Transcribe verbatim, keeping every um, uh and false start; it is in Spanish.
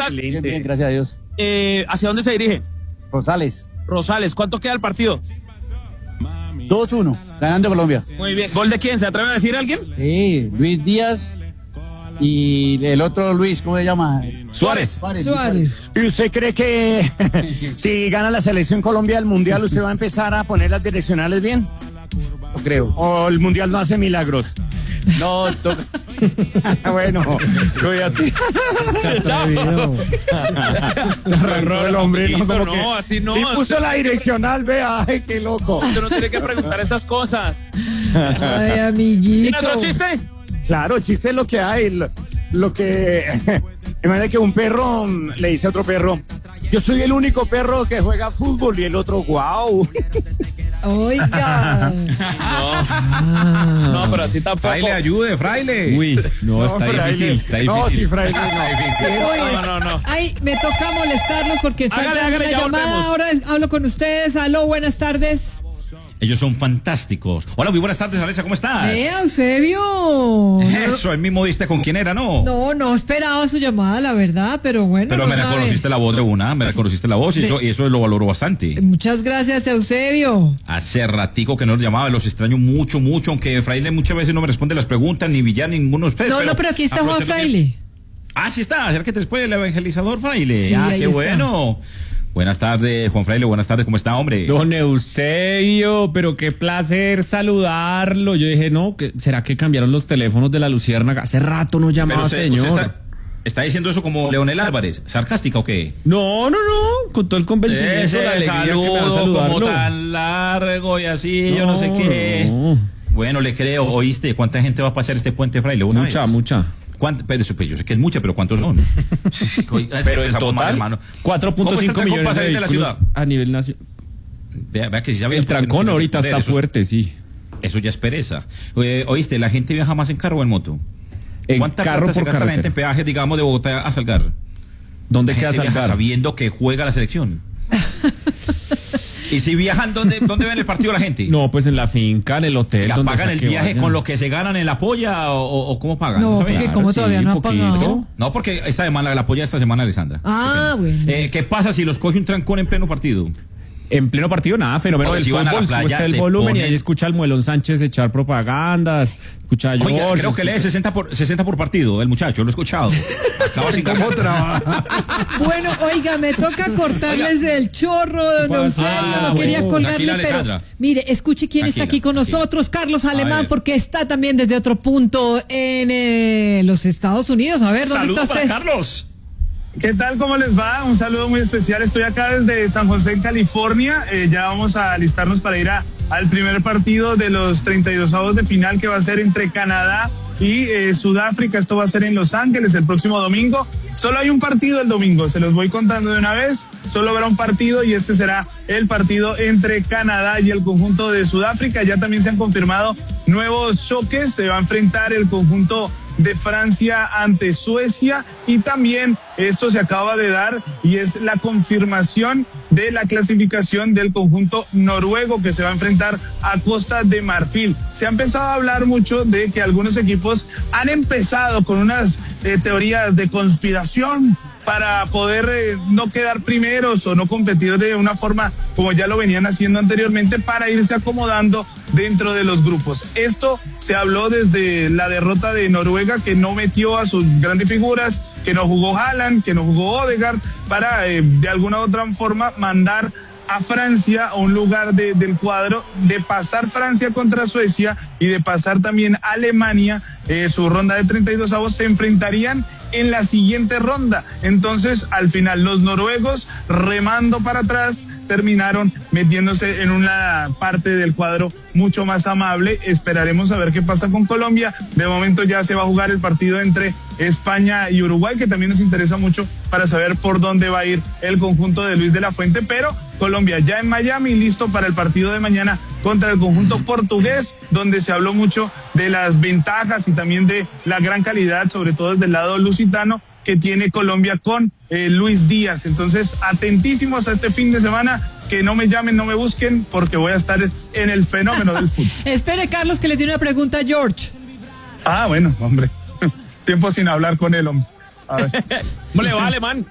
está? Bien, bien, gracias a Dios. Eh, ¿Hacia dónde se dirige? Rosales. Rosales, ¿cuánto queda el partido? dos uno, ganando Colombia. Muy bien. ¿Gol de quién? ¿Se atreve a decir alguien? Sí, Luis Díaz y el otro Luis, ¿cómo se llama? Suárez. Suárez. Suárez. ¿Y usted cree que si gana la selección Colombia del Mundial, usted va a empezar a poner las direccionales bien? No creo. ¿O el Mundial no hace milagros? No, to... Bueno, cuídate. Chao. Arrancó el hombre, ¿no? Como no, que- así no. Y puso la direccional, vea, ay, qué loco. Usted no tiene que preguntar esas cosas. Ay, amiguito. ¿Tiene otro chiste? Claro, el chiste es lo que hay, lo, lo que... Imagínate que un perro mm, le dice a otro perro, yo soy el único perro que juega fútbol, y el otro, wow. Oiga. No. No, pero así tampoco. Fraile, ayude, fraile. Uy, no, está fraile. difícil, está difícil. No, sí, fraile, no. No, no, no. Ay, me toca molestarlos porque Hágale, salta hágale, una ya llamada. volvemos. Ahora hablo con ustedes. Aló, buenas tardes. Ellos son fantásticos. Hola, muy buenas tardes, Alessia, ¿cómo estás? Vea, Eusebio. Eso, el mismo diste con quién era, ¿no? No, no esperaba su llamada, la verdad, pero bueno. Pero no me sabe. reconociste la voz de una, me reconociste la voz y eso, y eso lo valoro bastante. Muchas gracias, Eusebio. Hace ratico que no los llamaba, los extraño mucho, mucho, aunque Fraile muchas veces no me responde las preguntas, ni Villar, ninguno de ustedes. No, no, pero aquí está Juan aprovechando que- Fraile. Ah, sí está, acércate después el evangelizador Fraile. Sí, ah, ahí qué está. bueno. Buenas tardes, Juan Fraile, buenas tardes, ¿cómo está, hombre? Don Eusebio, pero qué placer saludarlo. Yo dije, no, ¿qué- ¿será que cambiaron los teléfonos de la Luciérnaga? Hace rato no Pero llamaba, usted, señor. usted está, está diciendo eso como Leonel Álvarez, ¿sarcástica o qué? No, no, no, con todo el convencimiento, Ese la alegría que me da saludo saludarlo. como tan largo y así, yo no sé qué. no. Bueno, le creo, ¿oíste? ¿Cuánta gente va a pasar este puente, Fraile? Una Mucha, vez? mucha. ¿Cuánto? Pero eso, pues, yo sé que es mucha, pero ¿cuántos son? Oiga, es que Pero en empezamos mal, total, hermano. cuatro punto ¿Cómo está cinco el trancón millones para de salir de la vehículos ciudad? a nivel nacional. Vea, vea que si sabe El trancón ahorita está eso, fuerte, sí. Eso ya es pereza. Eh, ¿Oíste? ¿La gente viaja más en carro o en moto? En ¿Cuánta carro plata se por gasta la gente en carretera. peajes, digamos, de Bogotá a Salgar? ¿Dónde La queda gente viaja Salgar? sabiendo que juega la selección. Y si viajan, ¿dónde, dónde ven el partido la gente? No, pues en la finca, en el hotel. ¿La donde pagan sea el que viaje vayan. con lo que se ganan en la polla o, o- o cómo pagan? No, sabía? porque como sí, todavía no han poquito. pagado. No, porque esta semana, la polla esta semana, Alessandra. Ah, Qué pena. bueno. Eh, ¿Qué pasa si los coge un trancón en pleno partido? En pleno partido, nada, fenómeno Oye, del si van a la fútbol, playa, sube usted el se volumen y ponen- ahí escucha al Muelón Sánchez echar propagandas, escucha a Oiga, George, creo que lee sesenta por, sesenta por partido, el muchacho, lo he escuchado. Acaba sin ¿Cómo trabaja? Bueno, oiga, me toca cortarles Oiga. el chorro, don pasa? Eusebio, Ah, no quería bueno. colgarle, Tranquila, pero Alessandra. mire, escuche quién está Tranquila, aquí con tranquila. nosotros, Carlos A Alemán, ver. porque está también desde otro punto en eh, los Estados Unidos. A ver, ¿dónde Saludos está para usted? Carlos. ¿Qué tal? ¿Cómo les va? Un saludo muy especial. Estoy acá desde San José, en California. Eh, ya vamos a alistarnos para ir a, al primer partido de los treinta y dos avos de final, que va a ser entre Canadá y eh, Sudáfrica. Esto va a ser en Los Ángeles el próximo domingo. Solo hay un partido el domingo, se los voy contando de una vez. Solo habrá un partido y este será el partido entre Canadá y el conjunto de Sudáfrica. Ya también se han confirmado nuevos choques. Se va a enfrentar el conjunto de Francia ante Suecia, y también esto se acaba de dar y es la confirmación de la clasificación del conjunto noruego, que se va a enfrentar a Costa de Marfil. Se ha empezado a hablar mucho de que algunos equipos han empezado con unas eh, teorías de conspiración para poder eh, no quedar primeros o no competir de una forma como ya lo venían haciendo anteriormente, para irse acomodando dentro de los grupos. Esto se habló desde la derrota de Noruega, que no metió a sus grandes figuras, que no jugó Haaland, que no jugó Odegaard, para eh, de alguna u otra forma mandar a Francia a un lugar de, del cuadro, de pasar Francia contra Suecia y de pasar también Alemania, eh, su ronda de treinta y dos avos, se enfrentarían en la siguiente ronda. Entonces, al final, los noruegos, remando para atrás, terminaron metiéndose en una parte del cuadro mucho más amable. Esperaremos a ver qué pasa con Colombia. De momento ya se va a jugar el partido entre España y Uruguay, que también nos interesa mucho para saber por dónde va a ir el conjunto de Luis de la Fuente, pero Colombia ya en Miami, listo para el partido de mañana contra el conjunto portugués, donde se habló mucho de las ventajas y también de la gran calidad, sobre todo desde el lado lusitano, que tiene Colombia con eh, Luis Díaz. Entonces, atentísimos a este fin de semana, que no me llamen, no me busquen, porque voy a estar en el fenómeno del fútbol. Espere, Carlos, que le tiene una pregunta a George. Ah, bueno, hombre, tiempo sin hablar con él, hombre. A ver. ¿Cómo le va, Alemán?